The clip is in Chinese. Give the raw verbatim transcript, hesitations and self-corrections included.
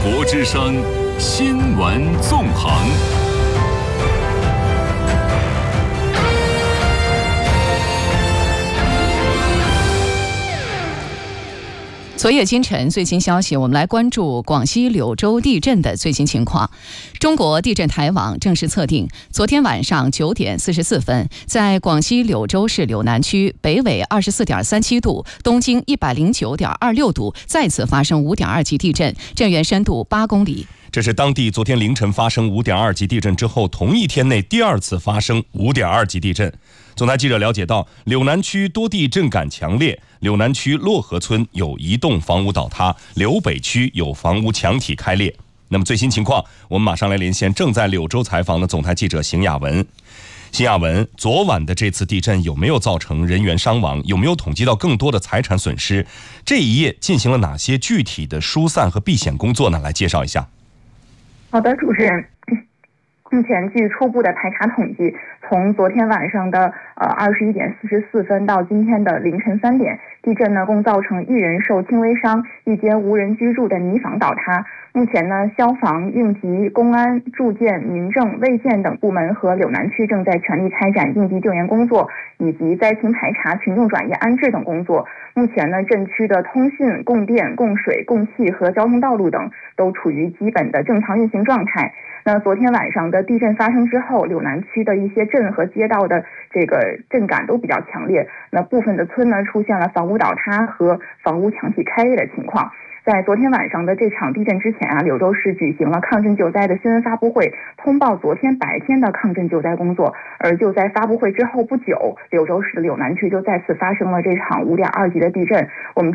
国之声新闻纵横。 昨夜今晨最新消息，我们来关注广西柳州地震的最新情况。中国地震台网正式测定，昨天晚上九点四十四分，在广西柳州市柳南区北纬二十四点三七度、东经一百零九点二六度再次发生五点二级地震，震源深度八公里。 这是当地昨天凌晨发生五点二级地震之后，同一天内第二次发生五点二级地震。总台记者了解到，柳南区多地震感强烈，柳南区洛河村有一栋房屋倒塌，柳北区有房屋墙体开裂。那么最新情况，我们马上来连线正在柳州采访的总台记者邢亚文。邢亚文，昨晚的这次地震有没有造成人员伤亡？有没有统计到更多的财产损失？这一夜进行了哪些具体的疏散和避险工作呢？来介绍一下。 好的，主持人。目前据初步的排查统计，从昨天晚上的呃二十一点四十四分到今天的凌晨三点，地震呢共造成一人受轻微伤，一间无人居住的泥房倒塌。目前呢，消防、应急、公安、住建、民政、卫健等部门和柳南区正在全力开展应急救援工作，以及灾情排查、群众转移安置等工作。目前呢，震区的通讯、供电、供水、供气和交通道路等都处于基本的正常运行状态。那昨天晚上的地震发生之后，柳南区的一些镇和街道的这个震感都比较强烈。那部分的村呢出现了房屋倒塌和房屋墙体开裂的情况。在昨天晚上的这场地震之前啊，柳州市举行了抗震救灾的新闻发布会，通报昨天白天的抗震救灾工作。而就在发布会之后不久，柳州市的柳南区就再次发生了这场五点二级的地震。我们